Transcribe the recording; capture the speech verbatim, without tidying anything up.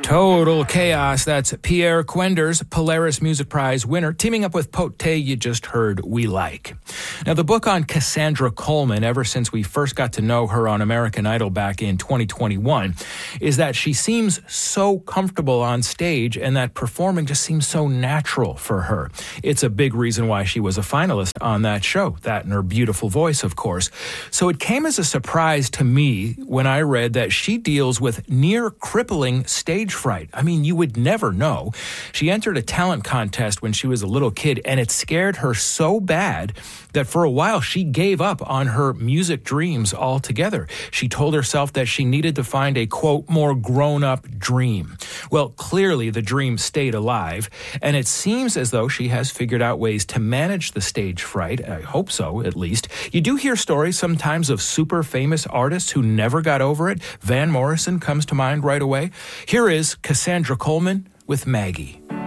Total Chaos. That's Pierre Quender's Polaris Music Prize winner, teaming up with Pote. You just heard We Like. Now, the book on Cassandra Coleman, ever since we first got to know her on American Idol back in twenty twenty-one, is that she seems so comfortable on stage and that performing just seems so natural for her. It's a big reason why she was a finalist on that show, that and her beautiful voice, of course. So it came as a surprise to me when I read that she deals with near crippling stage fright. I mean, you would never know. She entered a talent contest when she was a little kid, and it scared her so bad that for a while she gave up on her music dreams altogether. She told herself that she needed to find a, quote, more grown-up dream. Well, clearly the dream stayed alive, and it seems as though she has figured out ways to manage the stage fright. I hope so, at least. You do hear stories sometimes of super famous artists who never got over it. Van Morrison comes to mind right away. Here is Cassandra Coleman with Maggie.